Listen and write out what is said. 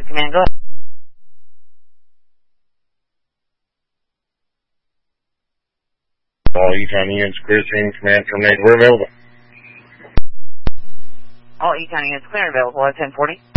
Command, go ahead. All E-Town units, clear screen, command, terminate. We're available. All E-Town units clear and available at 1040.